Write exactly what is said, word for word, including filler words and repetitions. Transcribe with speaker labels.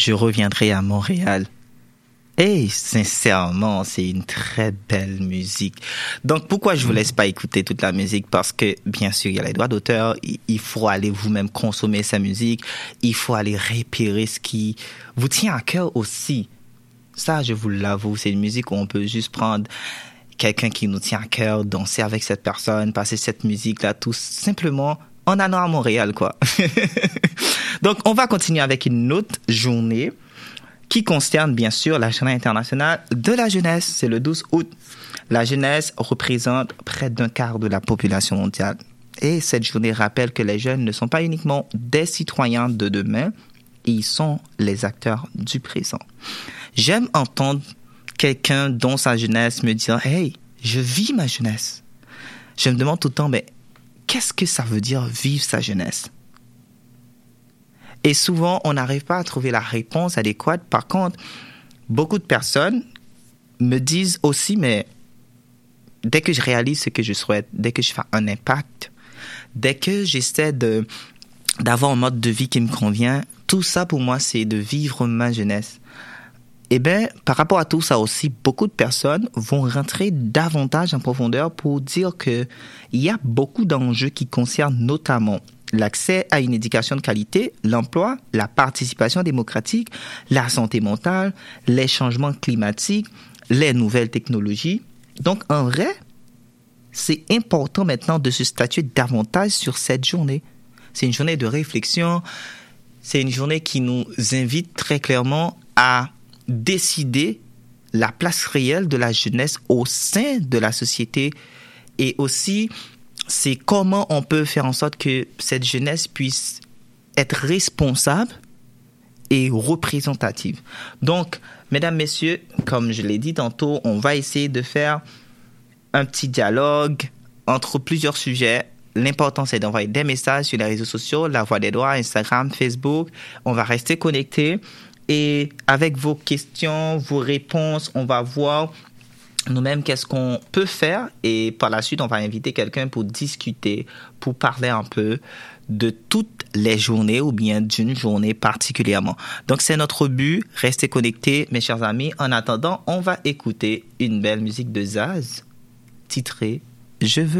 Speaker 1: je reviendrai à Montréal. Et sincèrement, c'est une très belle musique. Donc, pourquoi je vous laisse pas écouter toute la musique? Parce que, bien sûr, il y a les droits d'auteur. Il faut aller vous-même consommer sa musique. Il faut aller repérer ce qui vous tient à cœur aussi. Ça, je vous l'avoue, c'est une musique où on peut juste prendre quelqu'un qui nous tient à cœur, danser avec cette personne, passer cette musique-là, tout simplement en allant à Montréal, quoi. Donc, on va continuer avec une autre journée qui concerne bien sûr la Journée internationale de la jeunesse. C'est le douze août. La jeunesse représente près d'un quart de la population mondiale. Et cette journée rappelle que les jeunes ne sont pas uniquement des citoyens de demain, ils sont les acteurs du présent. J'aime entendre quelqu'un dans sa jeunesse me dire « Hey, je vis ma jeunesse ». Je me demande tout le temps, mais qu'est-ce que ça veut dire vivre sa jeunesse? Et souvent, on n'arrive pas à trouver la réponse adéquate. Par contre, beaucoup de personnes me disent aussi, mais dès que je réalise ce que je souhaite, dès que je fais un impact, dès que j'essaie de, d'avoir un mode de vie qui me convient, tout ça pour moi, c'est de vivre ma jeunesse. Eh bien, par rapport à tout ça aussi, beaucoup de personnes vont rentrer davantage en profondeur pour dire qu'il y a beaucoup d'enjeux qui concernent notamment l'accès à une éducation de qualité, l'emploi, la participation démocratique, la santé mentale, les changements climatiques, les nouvelles technologies. Donc, en vrai, c'est important maintenant de se statuer davantage sur cette journée. C'est une journée de réflexion. C'est une journée qui nous invite très clairement à décider la place réelle de la jeunesse au sein de la société et aussi c'est comment on peut faire en sorte que cette jeunesse puisse être responsable et représentative. Donc, mesdames, messieurs, comme je l'ai dit tantôt, on va essayer de faire un petit dialogue entre plusieurs sujets. L'important, c'est d'envoyer des messages sur les réseaux sociaux, La Voix des Droits, Instagram, Facebook. On va rester connectés et avec vos questions, vos réponses, on va voir nous-mêmes, qu'est-ce qu'on peut faire et par la suite, on va inviter quelqu'un pour discuter, pour parler un peu de toutes les journées ou bien d'une journée particulièrement. Donc, c'est notre but. Restez connectés, mes chers amis. En attendant, on va écouter une belle musique de Zaz titrée « Je veux ».